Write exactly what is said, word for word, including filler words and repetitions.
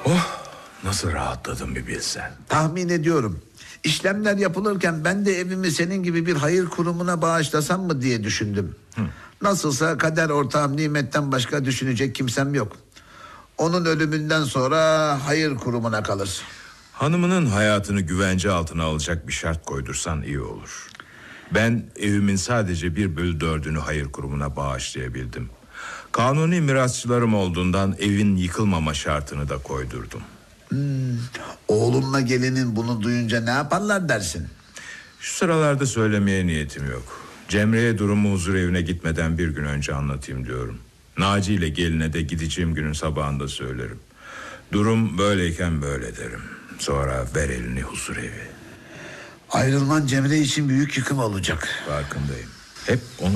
Oh, nasıl rahatladım bir bilsen. Tahmin ediyorum. İşlemler yapılırken ben de evimi senin gibi bir hayır kurumuna bağışlasam mı diye düşündüm. Hı. Nasılsa kader ortağım Nimet'ten başka düşünecek kimsem yok. Onun ölümünden sonra hayır kurumuna kalır. Hanımının hayatını güvence altına alacak bir şart koydursan iyi olur. Ben evimin sadece bir bölü dördünü hayır kurumuna bağışlayabildim. Kanuni mirasçılarım olduğundan evin yıkılmama şartını da koydurdum. Hmm, oğlunla gelinin bunu duyunca ne yaparlar dersin? Şu sıralarda söylemeye niyetim yok. Cemre'ye durumu huzur evine gitmeden bir gün önce anlatayım diyorum. Naci ile geline de gideceğim günün sabahında söylerim. Durum böyleyken böyle derim. Sonra ver elini huzur evi. Ayrılman Cemre için büyük yıkım olacak. Farkındayım. Hep onu